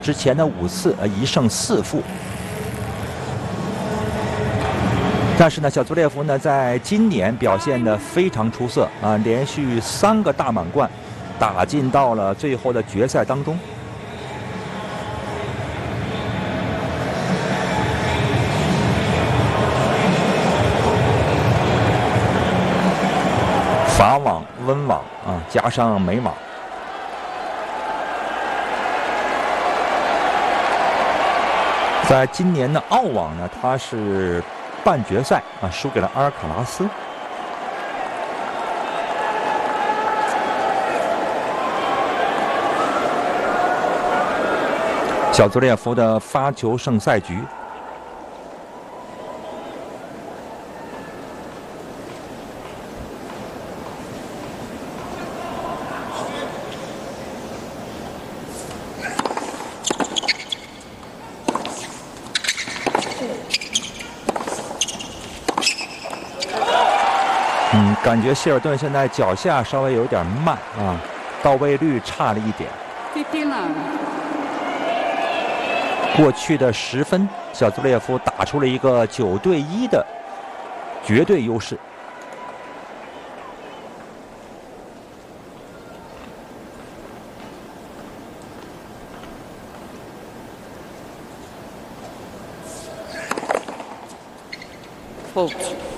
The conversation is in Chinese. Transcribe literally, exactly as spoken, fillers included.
之前的五次，呃，一胜四负。但是呢，小祖列夫呢，在今年表现得非常出色啊，连续三个大满贯，打进到了最后的决赛当中。法网、温网啊，加上美网。 在今年的澳网呢，他是半决赛啊，输给了阿尔卡拉斯。小祖列夫的发球胜赛局。 嗯，感觉希尔顿现在脚下稍微有点慢啊，到位率差了一点。过去的十分，小祖列夫打出了一个九对一的绝对优势。 Fault.